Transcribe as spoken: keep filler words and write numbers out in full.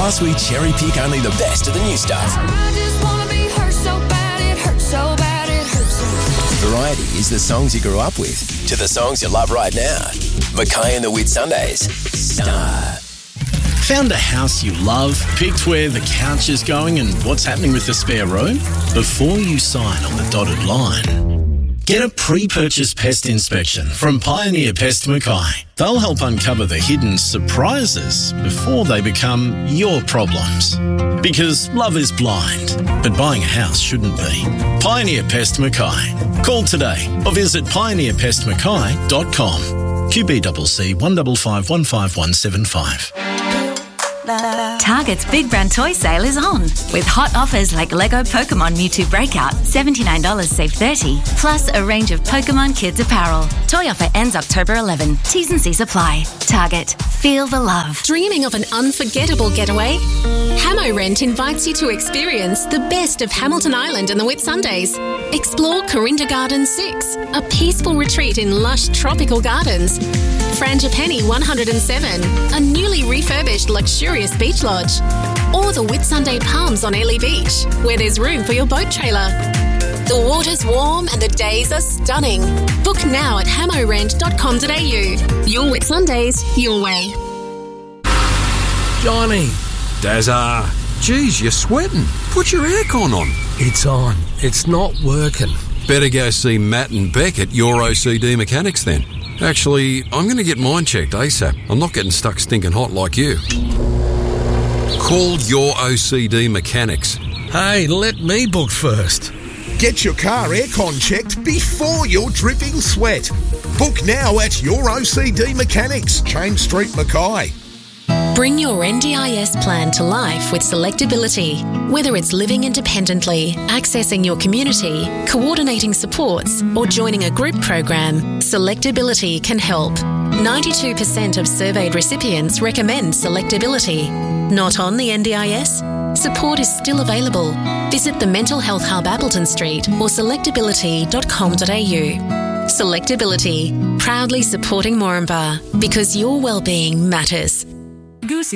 Plus, we cherry pick only the best of the new stuff. I just wanna be hurt so bad, it hurts so bad, it hurts so bad. Variety is the songs you grew up with to the songs you love right now. Mackay and the Whitsundays. Star. Found a house you love, picked where the couch is going and what's happening with the spare room? Before you sign on the dotted line, get a pre-purchase pest inspection from Pioneer Pest Mackay. They'll help uncover the hidden surprises before they become your problems. Because love is blind, but buying a house shouldn't be. Pioneer Pest Mackay. Call today or visit pioneer pest mackay dot com. Q B C C one five five one five one seven five. Target's Big Brand Toy Sale is on, with hot offers like Lego Pokemon Mewtwo Breakout, seventy-nine dollars save thirty dollars, plus a range of Pokemon Kids apparel. Toy offer ends October eleventh. T's and C's apply. Target. Feel the love. Dreaming of an unforgettable getaway? Hamo Rent invites you to experience the best of Hamilton Island and the Whitsundays. Explore Corinda Gardens six, a peaceful retreat in lush tropical gardens. Frangipani one oh seven, a newly refurbished luxurious beach lodge. Or the Whitsunday Palms on Airlie Beach, where there's room for your boat trailer. The water's warm and the days are stunning. Book now at hamo rent dot com dot a u. Your Whitsundays, your way. Johnny. Dazza. Geez, you're sweating. Put your aircon on. It's on. It's not working. Better go see Matt and Beck at Your O C D Mechanics then. Actually, I'm going to get mine checked ASAP. I'm not getting stuck stinking hot like you. Call Your O C D Mechanics. Hey, let me book first. Get your car aircon checked before you're dripping sweat. Book now at Your O C D Mechanics, James Street, Mackay. Bring your N D I S plan to life with Selectability. Whether it's living independently, accessing your community, coordinating supports, or joining a group program, Selectability can help. ninety-two percent of surveyed recipients recommend Selectability. Not on the N D I S? Support is still available. Visit the Mental Health Hub Appleton Street or selectability dot com dot a u. Selectability, proudly supporting Moranbah, because your well-being matters. Goosey